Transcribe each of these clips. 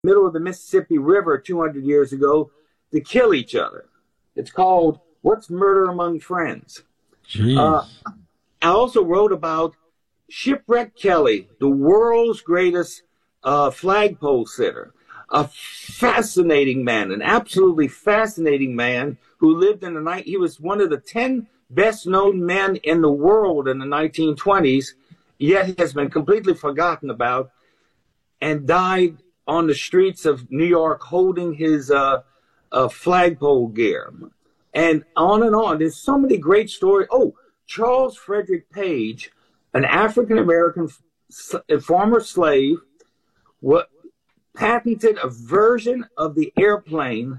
middle of the Mississippi River 200 years ago to kill each other. It's called What's Murder Among Friends? Jeez. I also wrote about Shipwreck Kelly, the world's greatest flagpole sitter. A fascinating man, an absolutely fascinating man who lived in the night. He was one of the 10 best known men in the world in the 1920s, yet has been completely forgotten about and died on the streets of New York holding his flagpole gear. And on and on. There's so many great stories. Oh, Charles Frederick Page, an African-American former slave, patented a version of the airplane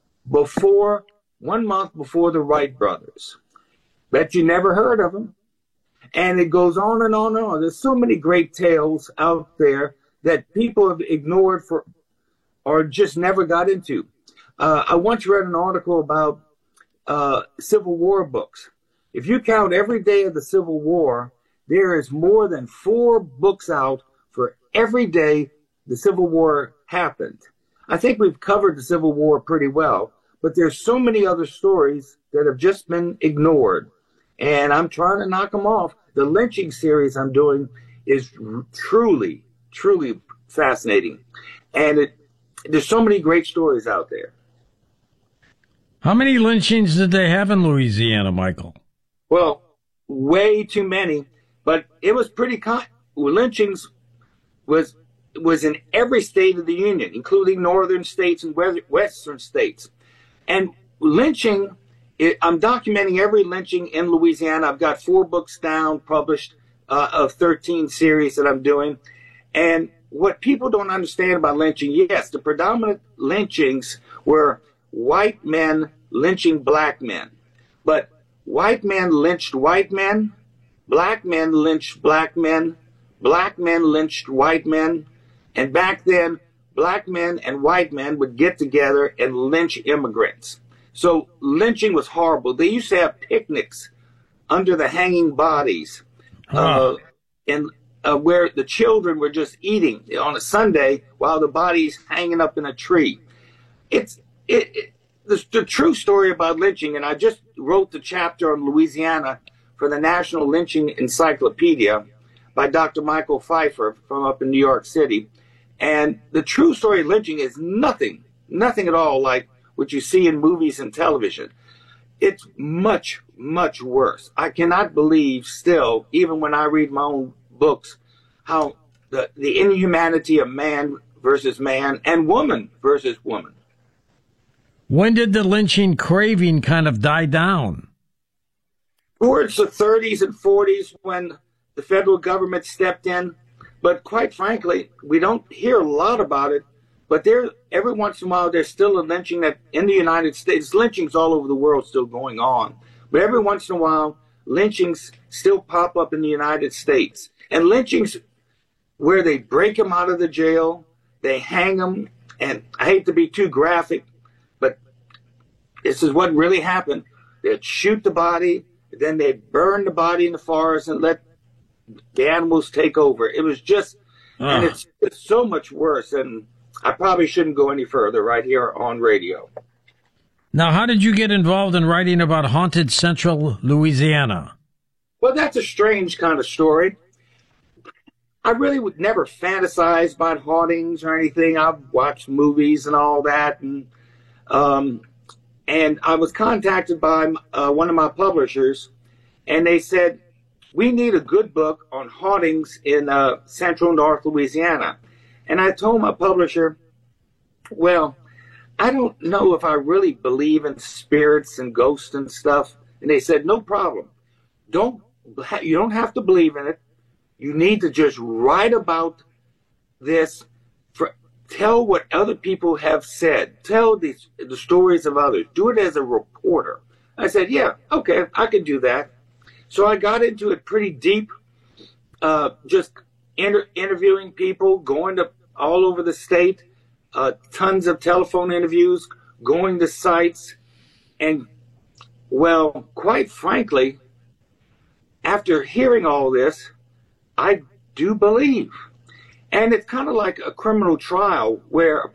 1 month before the Wright brothers. Bet you never heard of them. And it goes on and on and on. There's so many great tales out there that people have ignored or just never got into. I once read an article about Civil War books. If you count every day of the Civil War, there is more than 4 books out for every day the Civil War happened. I think we've covered the Civil War pretty well, but there's so many other stories that have just been ignored, and I'm trying to knock them off. The lynching series I'm doing is truly, truly fascinating, and there's so many great stories out there. How many lynchings did they have in Louisiana, Michael? Well, way too many, but it was pretty lynchings was in every state of the Union, including northern states and western states. And lynching, I'm documenting every lynching in Louisiana. I've got 4 books down, published, of 13 series that I'm doing. And what people don't understand about lynching, yes, the predominant lynchings were white men lynching black men. But white men lynched white men, black men lynched black men lynched white men. And back then, black men and white men would get together and lynch immigrants. So lynching was horrible. They used to have picnics under the hanging bodies, where the children were just eating on a Sunday while the body's hanging up in a tree. It's the true story about lynching, and I just wrote the chapter on Louisiana for the National Lynching Encyclopedia by Dr. Michael Pfeiffer from up in New York City. And the true story of lynching is nothing at all like what you see in movies and television. It's much, much worse. I cannot believe still, even when I read my own books, how the inhumanity of man versus man and woman versus woman. When did the lynching craving kind of die down? Towards the 30s and 40s when the federal government stepped in. But quite frankly, we don't hear a lot about it. But every once in a while, there's still a lynching that in the United States, lynchings all over the world still going on. But every once in a while, lynchings still pop up in the United States. And lynchings where they break them out of the jail, they hang them, and I hate to be too graphic, but this is what really happened. They'd shoot the body, then they'd burn the body in the forest and let the animals take over. It was just, and it's so much worse, and I probably shouldn't go any further right here on radio. Now, how did you get involved in writing about haunted central Louisiana? Well, that's a strange kind of story. I really would never fantasize about hauntings or anything. I've watched movies and all that, and I was contacted by one of my publishers, and they said, we need a good book on hauntings in central North Louisiana. And I told my publisher, well, I don't know if I really believe in spirits and ghosts and stuff. And they said, no problem. You don't have to believe in it. You need to just write about this. Tell what other people have said. Tell the stories of others. Do it as a reporter. I said, yeah, okay, I can do that. So I got into it pretty deep, just interviewing people, going to all over the state, tons of telephone interviews, going to sites. And, well, quite frankly, after hearing all this, I do believe. And it's kind of like a criminal trial where a